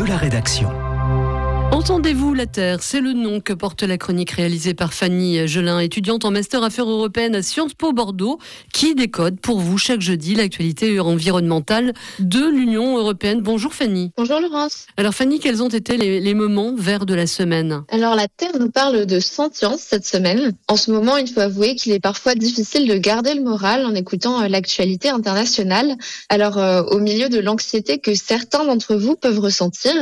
de la rédaction. Entendez-vous la Terre, c'est le nom que porte la chronique réalisée par Fanny Gelin, étudiante en master Affaires européennes à Sciences Po Bordeaux, qui décode pour vous chaque jeudi l'actualité environnementale de l'Union européenne. Bonjour Fanny. Bonjour Laurence. Alors Fanny, quels ont été les moments verts de la semaine ? Alors la Terre nous parle de sentience cette semaine. En ce moment, il faut avouer qu'il est parfois difficile de garder le moral en écoutant l'actualité internationale. Alors au milieu de l'anxiété que certains d'entre vous peuvent ressentir,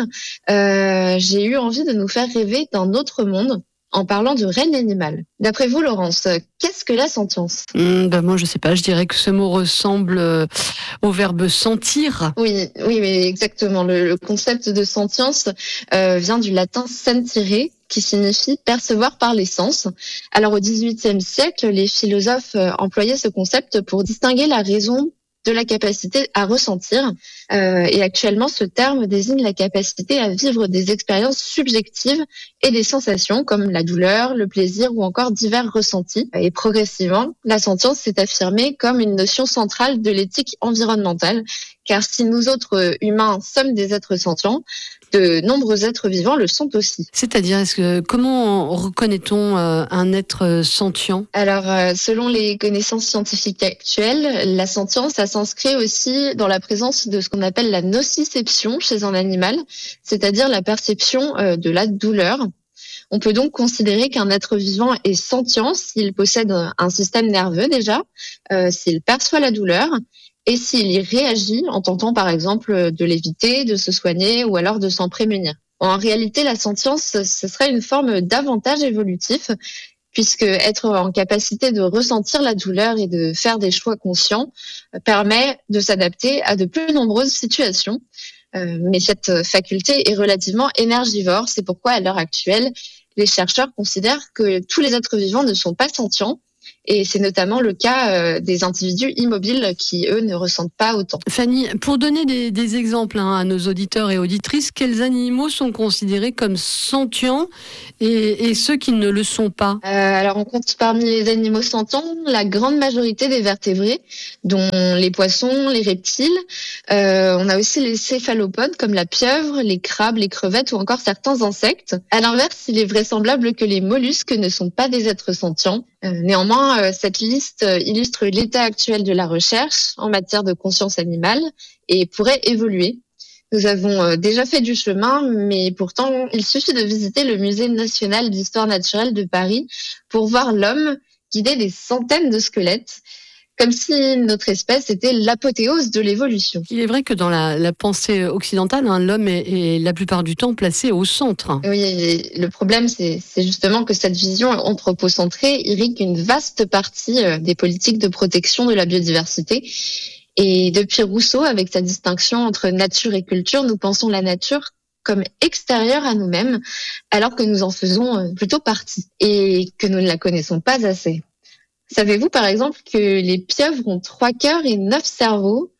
j'ai eu envie de nous faire rêver d'un autre monde en parlant de règne animal. D'après vous, Laurence, qu'est-ce que la sentience ? Moi, je sais pas, je dirais que ce mot ressemble au verbe sentir. Oui, mais exactement. Le concept de sentience vient du latin sentire, qui signifie percevoir par les sens. Alors au XVIIIe siècle, les philosophes employaient ce concept pour distinguer la raison de la capacité à ressentir. Et actuellement, ce terme désigne la capacité à vivre des expériences subjectives et des sensations comme la douleur, le plaisir ou encore divers ressentis. Et progressivement, la sentience s'est affirmée comme une notion centrale de l'éthique environnementale, car si nous autres humains sommes des êtres sentients, de nombreux êtres vivants le sont aussi. C'est-à-dire, comment reconnaît-on un être sentient ? Alors, selon les connaissances scientifiques actuelles, la sentience, ça s'inscrit aussi dans la présence de ce qu'on appelle la nociception chez un animal, c'est-à-dire la perception de la douleur. On peut donc considérer qu'un être vivant est sentient s'il possède un système nerveux déjà, s'il perçoit la douleur, et s'il y réagit en tentant par exemple de l'éviter, de se soigner ou alors de s'en prémunir. En réalité, la sentience, ce serait une forme d'avantage évolutif, puisque être en capacité de ressentir la douleur et de faire des choix conscients permet de s'adapter à de plus nombreuses situations. Mais cette faculté est relativement énergivore, c'est pourquoi à l'heure actuelle, les chercheurs considèrent que tous les êtres vivants ne sont pas sentients. Et c'est notamment le cas des individus immobiles qui, eux, ne ressentent pas autant. Fanny, pour donner des exemples à nos auditeurs et auditrices, quels animaux sont considérés comme sentients et ceux qui ne le sont pas ? Alors, on compte parmi les animaux sentients la grande majorité des vertébrés, dont les poissons, les reptiles. On a aussi les céphalopodes, comme la pieuvre, les crabes, les crevettes ou encore certains insectes. À l'inverse, il est vraisemblable que les mollusques ne sont pas des êtres sentients. Néanmoins, cette liste illustre l'état actuel de la recherche en matière de conscience animale et pourrait évoluer. Nous avons déjà fait du chemin, mais pourtant, il suffit de visiter le Musée national d'histoire naturelle de Paris pour voir l'homme guider des centaines de squelettes, comme si notre espèce était l'apothéose de l'évolution. Il est vrai que dans la pensée occidentale, l'homme est la plupart du temps placé au centre. Oui, le problème, c'est justement que cette vision anthropocentrée irrigue une vaste partie des politiques de protection de la biodiversité. Et depuis Rousseau, avec sa distinction entre nature et culture, nous pensons la nature comme extérieure à nous-mêmes, alors que nous en faisons plutôt partie et que nous ne la connaissons pas assez. Savez-vous par exemple que les pieuvres ont 3 cœurs et 9 cerveaux,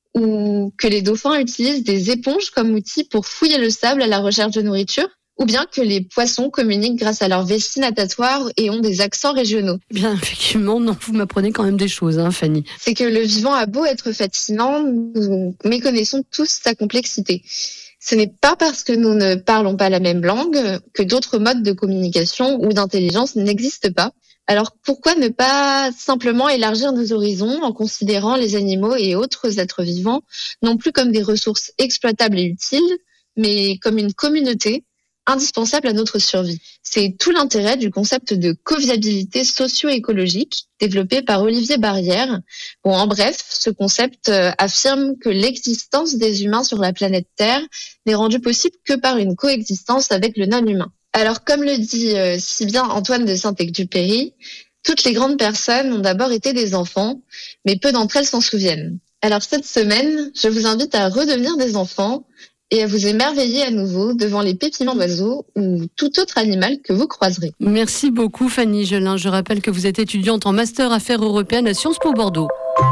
ou que les dauphins utilisent des éponges comme outil pour fouiller le sable à la recherche de nourriture, ou bien que les poissons communiquent grâce à leur vessie natatoire et ont des accents régionaux. Bien, effectivement, non, vous m'apprenez quand même des choses, Fanny. C'est que le vivant a beau être fascinant, nous méconnaissons tous sa complexité. Ce n'est pas parce que nous ne parlons pas la même langue que d'autres modes de communication ou d'intelligence n'existent pas. Alors pourquoi ne pas simplement élargir nos horizons en considérant les animaux et autres êtres vivants non plus comme des ressources exploitables et utiles, mais comme une communauté indispensable à notre survie. C'est tout l'intérêt du concept de coviabilité socio-écologique développé par Olivier Barrière. En bref, ce concept affirme que l'existence des humains sur la planète Terre n'est rendue possible que par une coexistence avec le non-humain. Alors, comme le dit si bien Antoine de Saint-Exupéry, toutes les grandes personnes ont d'abord été des enfants, mais peu d'entre elles s'en souviennent. Alors, cette semaine, je vous invite à redevenir des enfants et à vous émerveiller à nouveau devant les pépiments d'oiseaux ou tout autre animal que vous croiserez. Merci beaucoup Fanny Gelin. Je rappelle que vous êtes étudiante en master Affaires européennes à Sciences Po Bordeaux.